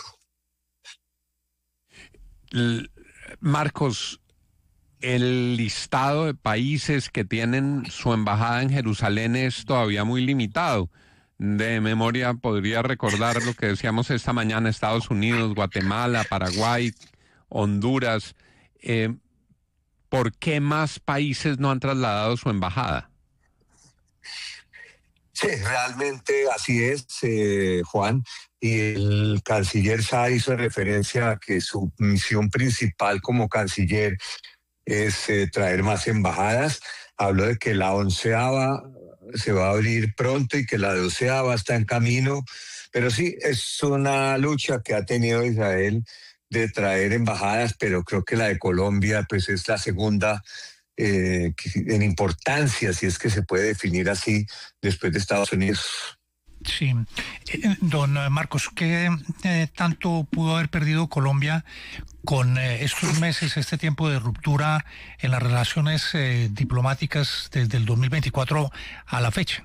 L- Marcos, el listado de países que tienen su embajada en Jerusalén es todavía muy limitado. De memoria podría recordar lo que decíamos esta mañana: Estados Unidos, Guatemala, Paraguay, Honduras. Eh, ¿Por qué más países no han trasladado su embajada? Sí, realmente así es, eh, Juan. Y el canciller Saar hizo referencia a que su misión principal como canciller es eh, traer más embajadas. Habló de que la onceava se va a abrir pronto y que la doceava está en camino. Pero sí, es una lucha que ha tenido Israel de traer embajadas, pero creo que la de Colombia pues es la segunda eh, en importancia, si es que se puede definir así, después de Estados Unidos. Sí. Eh, don Marcos, ¿qué eh, tanto pudo haber perdido Colombia con eh, estos meses, este tiempo de ruptura en las relaciones eh, diplomáticas desde el dos mil veinticuatro a la fecha?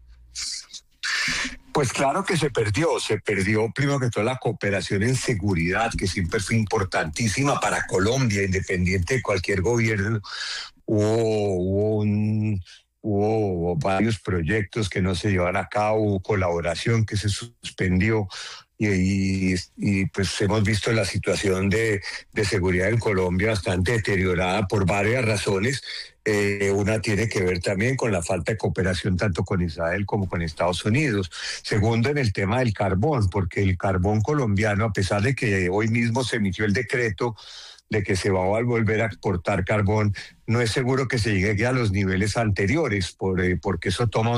Pues claro que se perdió, se perdió primero que todo la cooperación en seguridad, que siempre fue importantísima para Colombia, independiente de cualquier gobierno. Hubo, hubo, un, hubo varios proyectos que no se llevan a cabo, hubo colaboración que se suspendió. Y, y, y pues hemos visto la situación de, de seguridad en Colombia bastante deteriorada por varias razones. Eh, una tiene que ver también con la falta de cooperación tanto con Israel como con Estados Unidos. Segundo, en el tema del carbón, porque el carbón colombiano, a pesar de que hoy mismo se emitió el decreto de que se va a volver a exportar carbón, no es seguro que se llegue a los niveles anteriores, por, eh, porque eso toma